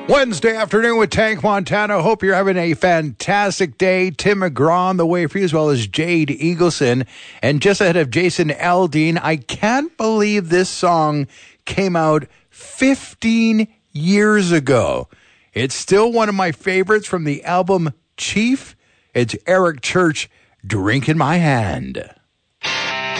Wednesday afternoon with Tank Montana. Hope you're having a fantastic day. Tim McGraw on the way for you, as well as Jade Eagleson. And just ahead of Jason Aldean, I can't believe this song came out 15 years ago. It's still one of my favorites from the album Chief. It's Eric Church, Drink in My Hand.